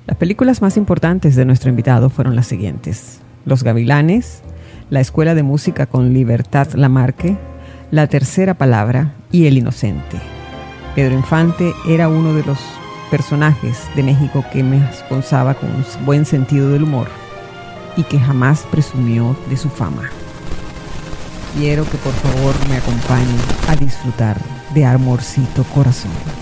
Las películas más importantes de nuestro invitado fueron las siguientes: Los Gavilanes, La Escuela de Música con Libertad Lamarque, La Tercera Palabra y El Inocente. Pedro Infante era uno de los personajes de México que más gozaba con un buen sentido del humor y que jamás presumió de su fama. Quiero que por favor me acompañen a disfrutar de Amorcito Corazón.